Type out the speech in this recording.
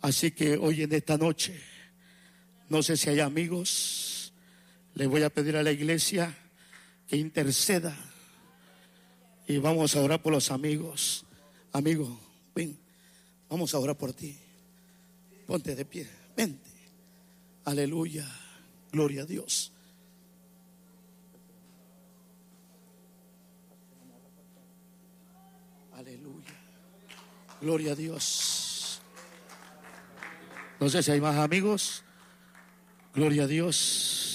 Así que hoy en esta noche, no sé si hay amigos, le voy a pedir a la iglesia que interceda y vamos a orar por los amigos. Amigo, ven, vamos a orar por ti. Ponte de pie, vente. Aleluya, gloria a Dios. Aleluya, gloria a Dios. No sé si hay más amigos. Gloria a Dios.